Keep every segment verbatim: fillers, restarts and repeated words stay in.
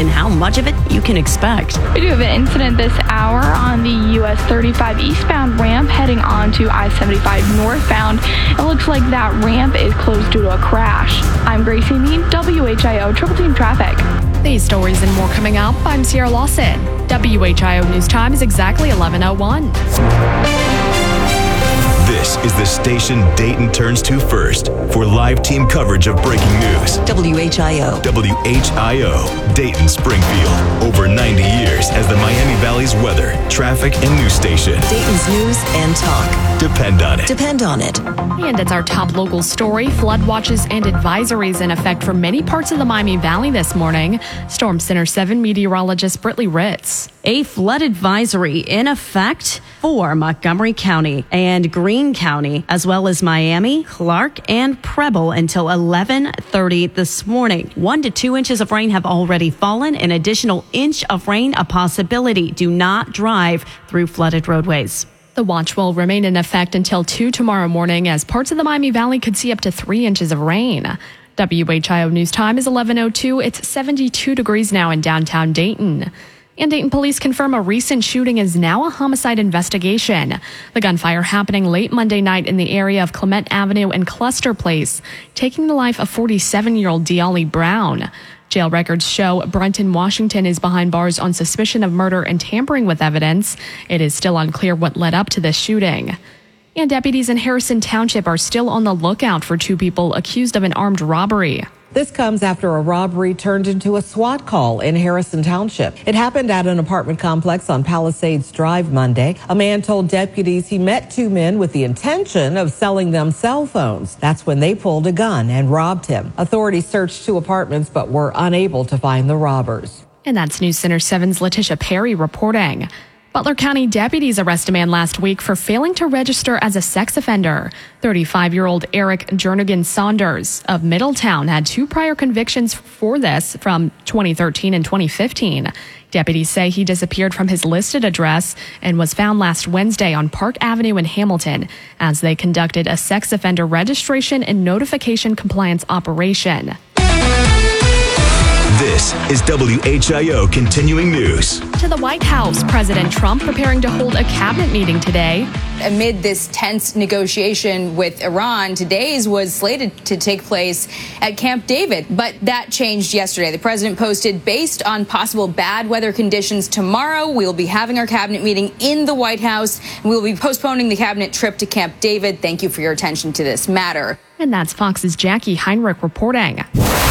and how much of it you can expect. We do have an incident this hour on the U S thirty-five eastbound ramp heading on to I seventy-five northbound. It looks like that ramp is closed due to a crash. I'm Gracie Mead, W H I O Triple Team Traffic. These stories and more coming up. I'm Sierra Lawson. W H I O News Time is exactly eleven oh one. This is the station Dayton turns to first for live team coverage of breaking news. W H I O. W H I O, Dayton Springfield. Over ninety years as the Miami Valley's weather, traffic, and news station. Dayton's news and talk. Depend on it. Depend on it. And it's our top local story. Flood watches and advisories in effect for many parts of the Miami Valley this morning. Storm Center seven meteorologist Britley Ritz. A flood advisory in effect for Montgomery County and Greene County, as well as Miami, Clark, and Preble until eleven thirty this morning. One to two inches of rain have already fallen. An additional inch of rain a possibility. Do not drive through flooded roadways. The watch will remain in effect until two tomorrow morning, as parts of the Miami Valley could see up to three inches of rain. W H I O News Time is eleven oh two. It's seventy-two degrees now in downtown Dayton. And Dayton police confirm a recent shooting is now a homicide investigation. The gunfire happening late Monday night in the area of Clement Avenue and Cluster Place, taking the life of forty-seven-year-old Deali Brown. Jail records show Brenton Washington is behind bars on suspicion of murder and tampering with evidence. It is still unclear what led up to this shooting. And deputies in Harrison Township are still on the lookout for two people accused of an armed robbery. This comes after a robbery turned into a SWAT call in Harrison Township. It happened at an apartment complex on Palisades Drive Monday. A man told deputies he met two men with the intention of selling them cell phones. That's when they pulled a gun and robbed him. Authorities searched two apartments but were unable to find the robbers. And that's News Center seven's Letitia Perry reporting. Butler County deputies arrest a man last week for failing to register as a sex offender. thirty-five-year-old Eric Jernigan Saunders of Middletown had two prior convictions for this from twenty thirteen and twenty fifteen. Deputies say he disappeared from his listed address and was found last Wednesday on Park Avenue in Hamilton as they conducted a sex offender registration and notification compliance operation. This is W H I O Continuing News. To the White House, President Trump preparing to hold a cabinet meeting today. Amid this tense negotiation with Iran, today's was slated to take place at Camp David, but that changed yesterday. The president posted, based on possible bad weather conditions tomorrow, we will be having our cabinet meeting in the White House. We will be postponing the cabinet trip to Camp David. Thank you for your attention to this matter. And that's Fox's Jackie Heinrich reporting.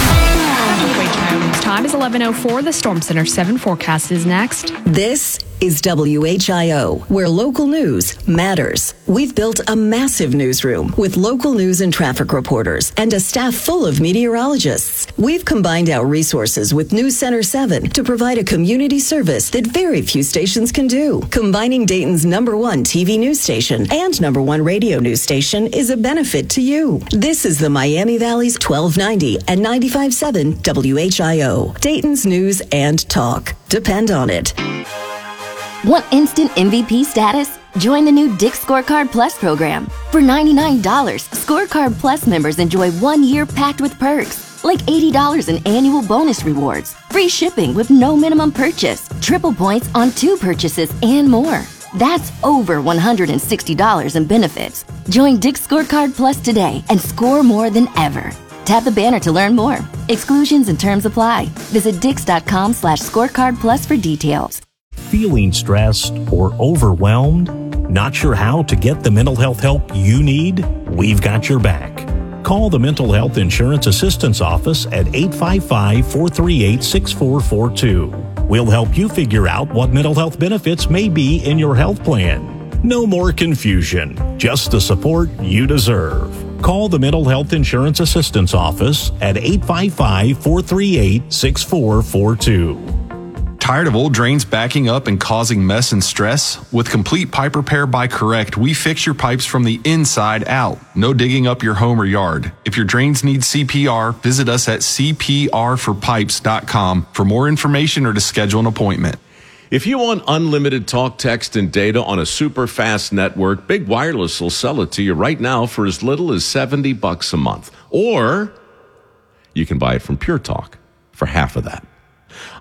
W H I O News Time is eleven oh four. The Storm Center seven forecast is next. This is W H I O, where local news matters. We've built a massive newsroom with local news and traffic reporters and a staff full of meteorologists. We've combined our resources with News Center seven to provide a community service that very few stations can do. Combining Dayton's number one T V news station and number one radio news station is a benefit to you. This is the Miami Valley's twelve ninety and ninety-five point seven W H I O, Dayton's news and talk. Depend on it. Want instant M V P status? Join the new Dick's Scorecard Plus program. For ninety-nine dollars, Scorecard Plus members enjoy one year packed with perks, like eighty dollars in annual bonus rewards, free shipping with no minimum purchase, triple points on two purchases, and more. That's over one hundred sixty dollars in benefits. Join Dick's Scorecard Plus today and score more than ever. Tap the banner to learn more. Exclusions and terms apply. Visit dix.com slash scorecard plus for details. Feeling stressed or overwhelmed? Not sure how to get the mental health help you need? We've got your back. Call the Mental Health Insurance Assistance Office at eight five five, four three eight, six four four two. We'll help you figure out what mental health benefits may be in your health plan. No more confusion, just the support you deserve. Call the Mental Health Insurance Assistance Office at eight five five, four three eight, six four four two. Tired of old drains backing up and causing mess and stress? With Complete Pipe Repair by Correct, we fix your pipes from the inside out. No digging up your home or yard. If your drains need C P R, visit us at c p r for pipes dot com for more information or to schedule an appointment. If you want unlimited talk, text, and data on a super fast network, Big Wireless will sell it to you right now for as little as seventy bucks a month. Or you can buy it from Pure Talk for half of that.